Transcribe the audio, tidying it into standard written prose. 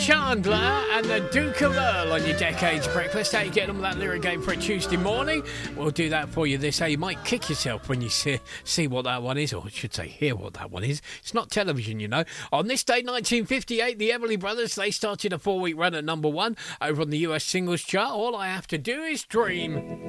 Chandler and the Duke of Earl on your Decades Breakfast. How you getting on with that lyric game for a Tuesday morning? We'll do that for you this. How you might kick yourself when you see what that one is, or I should say hear what that one is. It's not television, you know. On this day, 1958, the Everly Brothers, they started a 4-week run at number 1 over on the US singles chart. All I Have to Do Is Dream.